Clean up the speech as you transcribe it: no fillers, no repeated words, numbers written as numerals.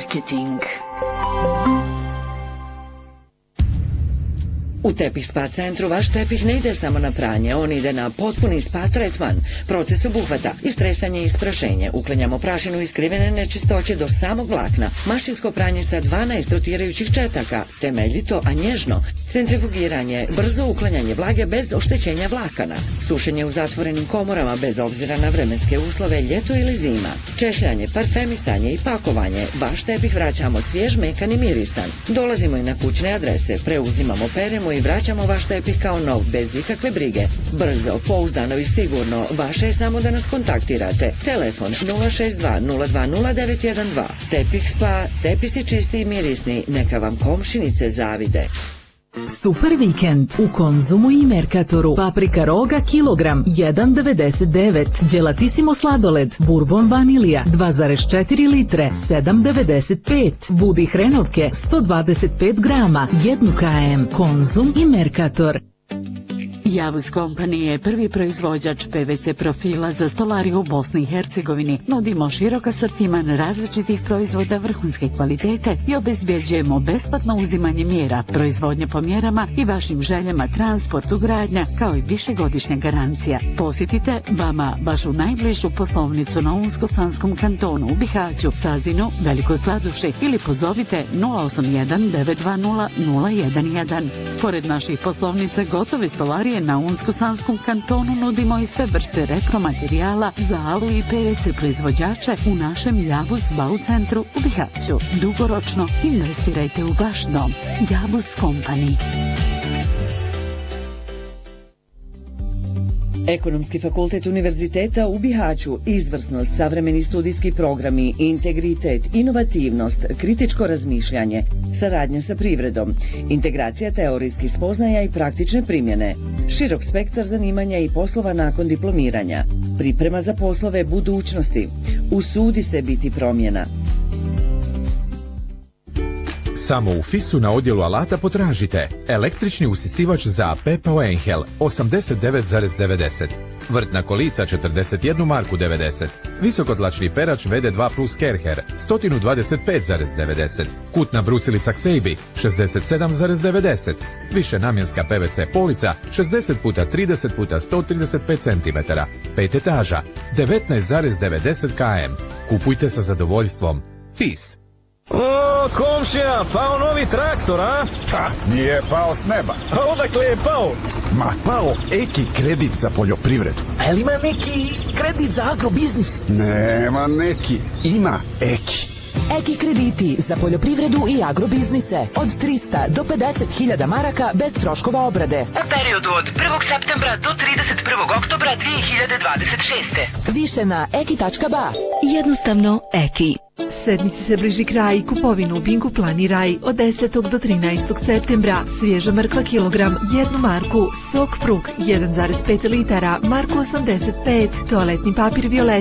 marketing. U Tepih Spa centru vaš tepih ne ide samo na pranje, on ide na potpuni spa tretman. Proces obuhvata istresanje i isprašenje, uklanjamo prašinu i skrivene nečistoće do samog vlakna, mašinsko pranje sa 12 rotirajućih četaka, temeljito, a nježno, centrifugiranje, brzo uklanjanje vlage bez oštećenja vlakana, sušenje u zatvorenim komorama bez obzira na vremenske uslove, ljeto ili zima, češljanje, parfemisanje i pakovanje, vaš tepih vraćamo svjež, mekan i mirisan. Dolazimo i na kućne adrese, preuzimamo, peremo i vraćamo vaš tepih kao nov, bez ikakve brige. Brzo, pouzdano i sigurno, vaše je samo da nas kontaktirate. Telefon 062 020 912. Tepih Spa, tepisi čisti i mirisni, neka vam komšinice zavide. Super vikend u Konzumu i Mercatoru. Paprika roga kilogram 1,99. Gelatisimo sladoled Bourbon vanilija 2,4 litre 7,95. Budi hrenovke 125 grama 1 km. Konzum i Mercator. Javus Company je prvi proizvođač PVC profila za stolariju u Bosni i Hercegovini. Nudimo širok asortiman različitih proizvoda vrhunske kvalitete i obezbjeđujemo besplatno uzimanje mjera, proizvodnje po mjerama i vašim željama, transport, ugradnja, kao i višegodišnja garancija. Posjetite vama vašu najbližu poslovnicu na Unsko-Sanskom kantonu u Bihaću, Cazinu, Velikoj Kladuši ili pozovite 081 920 011. Pored naših poslovnica gotove stolarije na Unsko-Sanskom kantonu nudimo i sve vrste repromaterijala za alu i PVC proizvođače u našem Javus Bau centru u Bihaću. Dugoročno investirajte u vaš dom. Javus Company. Ekonomski fakultet Univerziteta u Bihaću, izvrsnost, savremeni studijski programi, integritet, inovativnost, kritičko razmišljanje, saradnja sa privredom, integracija teorijskih spoznaja i praktične primjene, širok spektar zanimanja i poslova nakon diplomiranja, priprema za poslove budućnosti, usudi se biti promjena. Samo u FIS-u na odjelu alata potražite električni usisivač za Pepao Engel 89,90, vrtna kolica 41 marku 90, visokotlačni perač VD2 Plus Kerher 125,90, kutna brusilica Xeibi 67,90, više namjenska PVC polica 60 x 30 x 135 cm, 5 etaža 19,90 km. Kupujte sa zadovoljstvom. FIS. O, komšija, pao novi traktor, a? Ha, nije pao s neba. A odakle je pao? Ma, pao Eki kredit za poljoprivredu. A li ima neki kredit za agrobiznis? Nema neki, ima Eki. Eki krediti za poljoprivredu i agrobiznise od 300 do 50.000 maraka bez troškova obrade. U periodu od 1. septembra do 31. oktobra 2026. Više na eki.ba. Jednostavno Eki. Sedmici se bliži kraj i kupovinu u Bingu planiraj od 10. do 13. septembra. Svježa mrkva kilogram 1 marku, sok fruk 1,5 litara, marku 85, toaletni papir violet